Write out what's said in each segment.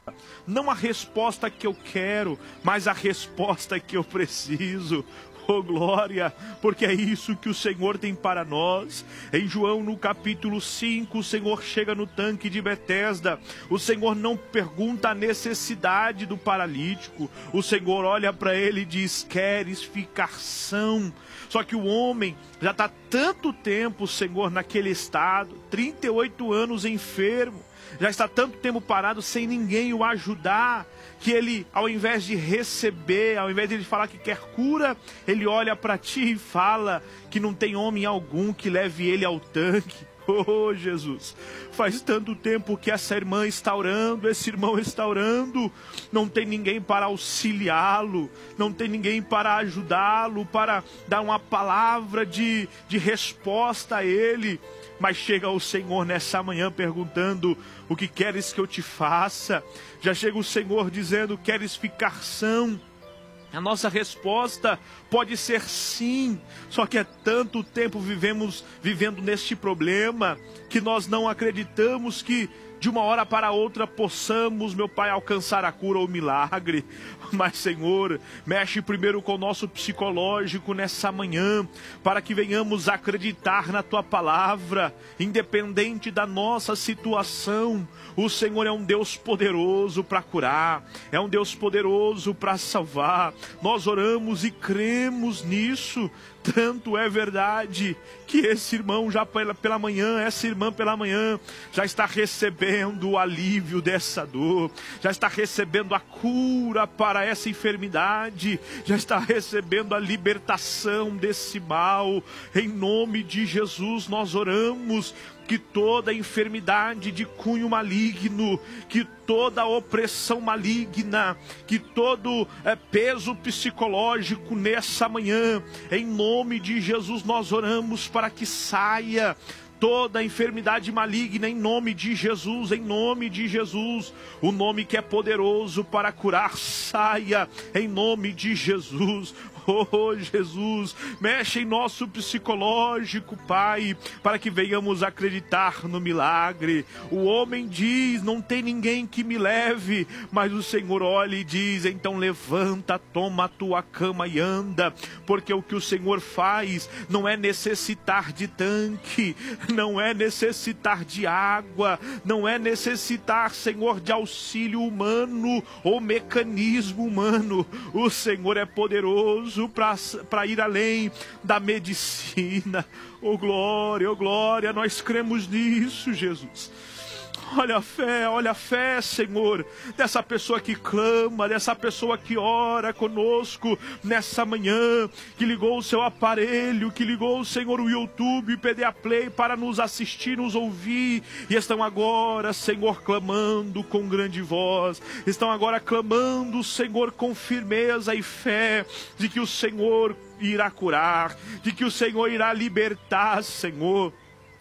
Não a resposta que eu quero, mas a resposta que eu preciso. Oh glória, porque é isso que o Senhor tem para nós. Em João no capítulo 5, o Senhor chega no tanque de Betesda. O Senhor não pergunta a necessidade do paralítico. O Senhor olha para ele e diz: queres ficar são? Só que o homem já está tanto tempo, Senhor, naquele estado, 38 anos enfermo. Já está tanto tempo parado sem ninguém o ajudar, que ele, ao invés de receber, ao invés de ele falar que quer cura, ele olha para ti e fala que não tem homem algum que leve ele ao tanque. Oh Jesus, faz tanto tempo que essa irmã está orando, esse irmão está orando, não tem ninguém para auxiliá-lo, não tem ninguém para ajudá-lo, para dar uma palavra de resposta a ele. Mas chega o Senhor nessa manhã perguntando: o que queres que eu te faça? Já chega o Senhor dizendo: queres ficar são? A nossa resposta pode ser sim, só que é tanto tempo vivendo neste problema, que nós não acreditamos que de uma hora para outra possamos, meu Pai, alcançar a cura ou o milagre. Mas, Senhor, mexe primeiro com o nosso psicológico nessa manhã, para que venhamos acreditar na Tua palavra, independente da nossa situação. O Senhor é um Deus poderoso para curar, é um Deus poderoso para salvar. Nós oramos e cremos nisso. Tanto é verdade que esse irmão já pela manhã, essa irmã pela manhã, já está recebendo o alívio dessa dor, já está recebendo a cura para essa enfermidade, já está recebendo a libertação desse mal. Em nome de Jesus nós oramos que toda enfermidade de cunho maligno, que toda opressão maligna, que todo peso psicológico nessa manhã, em nome de Jesus nós oramos para que saia toda enfermidade maligna em nome de Jesus, em nome de Jesus. O nome que é poderoso para curar, saia em nome de Jesus. Oh Jesus, mexe em nosso psicológico, Pai, para que venhamos acreditar no milagre. O homem diz: não tem ninguém que me leve, mas o Senhor olha e diz: então levanta, toma a tua cama e anda, porque o que o Senhor faz não é necessitar de tanque, não é necessitar de água, não é necessitar, Senhor, de auxílio humano ou mecanismo humano. O Senhor é poderoso para ir além da medicina. Oh glória, nós cremos nisso, Jesus. Olha a fé, Senhor, dessa pessoa que clama, dessa pessoa que ora conosco nessa manhã, que ligou o seu aparelho, que ligou, Senhor, o YouTube, PDA Play para nos assistir, nos ouvir, e estão agora, Senhor, clamando com grande voz, estão agora clamando, Senhor, com firmeza e fé, de que o Senhor irá curar, de que o Senhor irá libertar, Senhor.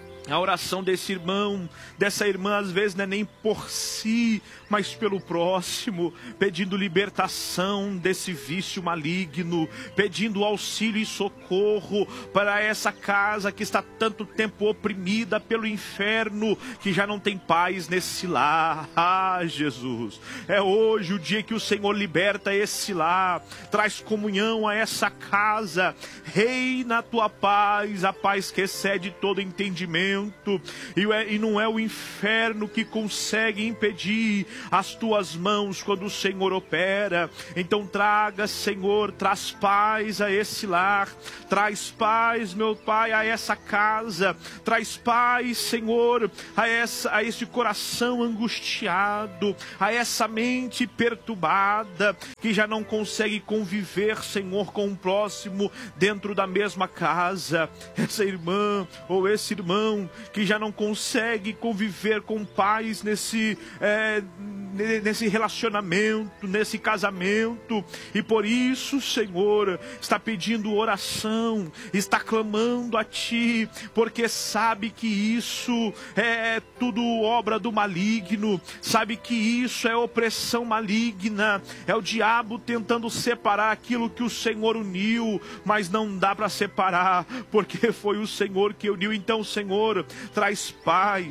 A oração desse irmão, dessa irmã, às vezes não é nem por si, mas pelo próximo, pedindo libertação desse vício maligno, pedindo auxílio e socorro para essa casa que está tanto tempo oprimida pelo inferno, que já não tem paz nesse lar. Ah, Jesus, é hoje o dia que o Senhor liberta esse lar, traz comunhão a essa casa, reina a tua paz, a paz que excede todo entendimento. E não é o inferno que consegue impedir as tuas mãos quando o Senhor opera. Então traga, Senhor, traz paz a esse lar, traz paz, meu Pai, a essa casa, traz paz, Senhor, a esse coração angustiado, a essa mente perturbada, que já não consegue conviver, Senhor, com o próximo dentro da mesma casa. Essa irmã ou esse irmão que já não consegue conviver com paz nesse relacionamento, nesse casamento, e por isso, Senhor, está pedindo oração, está clamando a Ti, porque sabe que isso é tudo obra do maligno, sabe que isso é opressão maligna, é o diabo tentando separar aquilo que o Senhor uniu, mas não dá para separar, porque foi o Senhor que uniu. Então, Senhor, traz paz,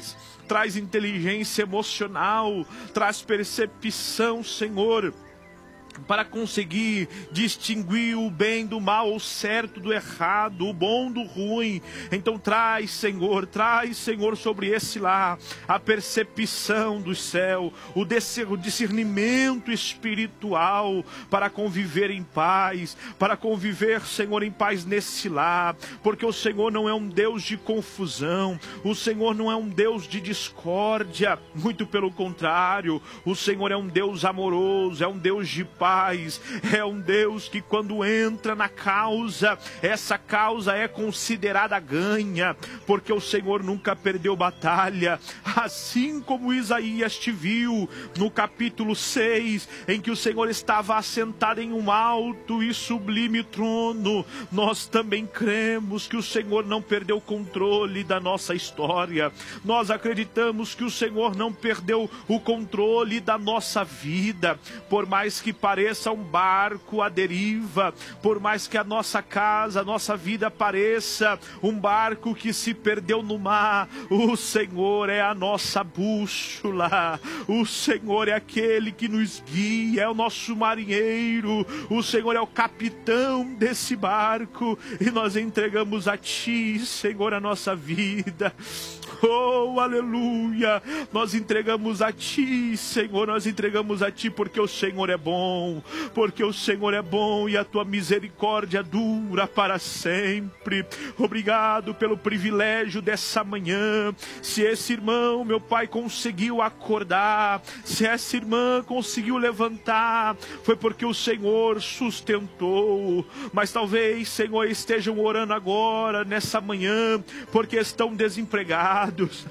traz inteligência emocional, traz percepção, Senhor, para conseguir distinguir o bem do mal, o certo do errado, o bom do ruim. Então traz, Senhor, sobre esse lar a percepção do céu, o discernimento espiritual para conviver em paz, para conviver, Senhor, em paz nesse lar, porque o Senhor não é um Deus de confusão, o Senhor não é um Deus de discórdia, muito pelo contrário, o Senhor é um Deus amoroso, é um Deus de paz, é um Deus que quando entra na causa, essa causa é considerada ganha, porque o Senhor nunca perdeu batalha, assim como Isaías te viu no capítulo 6, em que o Senhor estava assentado em um alto e sublime trono. Nós também cremos que o Senhor não perdeu o controle da nossa história, nós acreditamos que o Senhor não perdeu o controle da nossa vida, por mais que pareça um barco à deriva, por mais que a nossa casa, a nossa vida pareça um barco que se perdeu no mar, o Senhor é a nossa bússola, o Senhor é aquele que nos guia, é o nosso marinheiro, o Senhor é o capitão desse barco, e nós entregamos a Ti, Senhor, a nossa vida. Oh, aleluia! Nós entregamos a Ti, Senhor, nós entregamos a Ti, porque o Senhor é bom, porque o Senhor é bom e a Tua misericórdia dura para sempre. Obrigado pelo privilégio dessa manhã. Se esse irmão, meu Pai, conseguiu acordar, se essa irmã conseguiu levantar, foi porque o Senhor sustentou. Mas talvez, Senhor, estejam orando agora, nessa manhã, porque estão desempregados.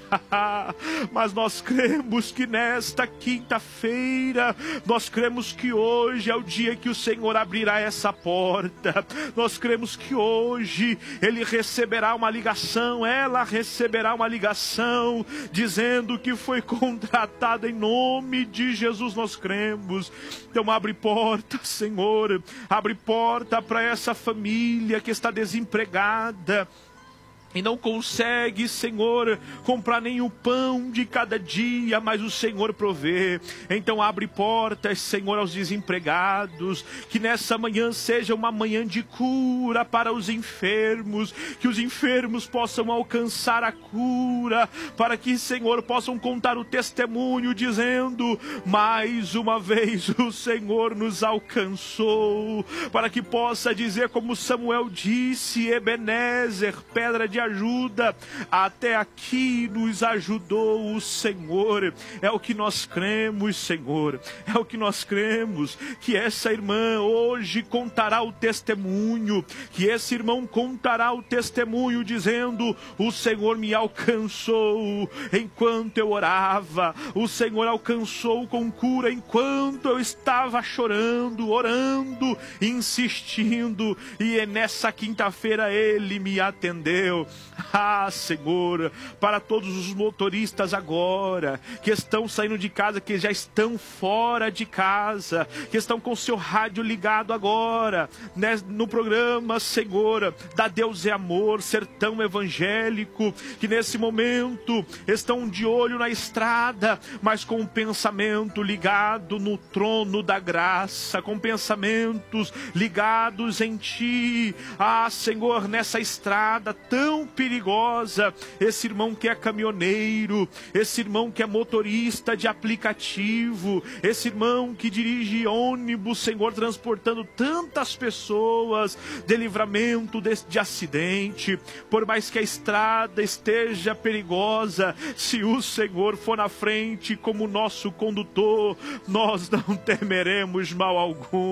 Mas nós cremos que nesta quinta-feira, nós cremos que hoje é o dia que o Senhor abrirá essa porta. Nós cremos que hoje Ele receberá uma ligação, ela receberá uma ligação, dizendo que foi contratada em nome de Jesus. Nós cremos. Então abre porta, Senhor, abre porta para essa família que está desempregada e não consegue, Senhor, comprar nem o pão de cada dia, mas o Senhor provê. Então abre portas, Senhor, aos desempregados, que nessa manhã seja uma manhã de cura para os enfermos, que os enfermos possam alcançar a cura, para que, Senhor, possam contar o testemunho, dizendo, mais uma vez o Senhor nos alcançou, para que possa dizer como Samuel disse, Ebenezer, pedra de ajuda, até aqui nos ajudou o Senhor. É o que nós cremos, Senhor, é o que nós cremos, que essa irmã hoje contará o testemunho, que esse irmão contará o testemunho, dizendo, o Senhor me alcançou enquanto eu orava, o Senhor alcançou com cura enquanto eu estava chorando, orando, insistindo, e nessa quinta-feira Ele me atendeu. Ah, Senhor, para todos os motoristas agora, que estão saindo de casa, que já estão fora de casa, que estão com o seu rádio ligado agora, né, no programa, Senhor, da Deus é Amor, Sertão Evangélico, que nesse momento estão de olho na estrada, mas com o pensamento ligado no trono da graça, com pensamentos ligados em Ti. Ah, Senhor, nessa estrada tão perigosa, esse irmão que é caminhoneiro, esse irmão que é motorista de aplicativo, esse irmão que dirige ônibus, Senhor, transportando tantas pessoas de livramento de acidente, por mais que a estrada esteja perigosa, se o Senhor for na frente como nosso condutor, nós não temeremos mal algum.